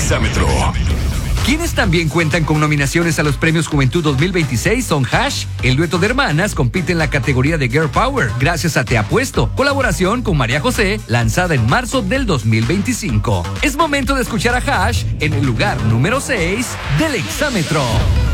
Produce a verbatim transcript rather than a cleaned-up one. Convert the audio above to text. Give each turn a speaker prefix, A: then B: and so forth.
A: Exámetro.
B: Quienes también cuentan con nominaciones a los Premios Juventud dos mil veintiséis son Hash. El dueto de hermanas compite en la categoría de Girl Power gracias a Te Apuesto, colaboración con María José, lanzada en marzo del dos mil veinticinco. Es momento de escuchar a Hash en el lugar número seis del Exámetro.